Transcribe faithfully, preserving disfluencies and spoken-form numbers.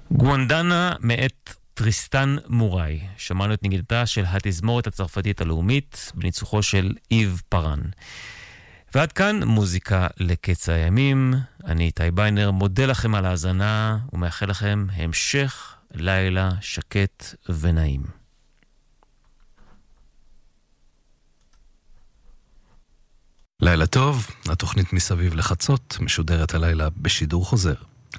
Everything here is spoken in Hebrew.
גואנדנה מאת טריסטן מוראי. שמענו את נגינתה של התזמורת הצרפתית הלאומית בניצוחו של איב פרן. ועד כאן מוזיקה לקץ הימים. אני איתי ביינר, מודה לכם על ההאזנה ומאחל לכם המשך לילה שקט ונעים. לילה טוב, התוכנית מסביב לחצות משודרת הלילה בשידור חוזר.